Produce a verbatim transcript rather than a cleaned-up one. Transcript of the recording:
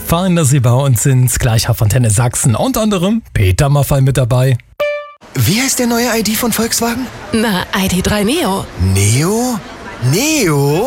Fein, dass Sie bei uns sind. Gleich Herr Fontaine Sachsen. Unter anderem Peter Maffay mit dabei. Wie heißt der neue I D von Volkswagen? Na, I D drei Neo. Neo? Neo?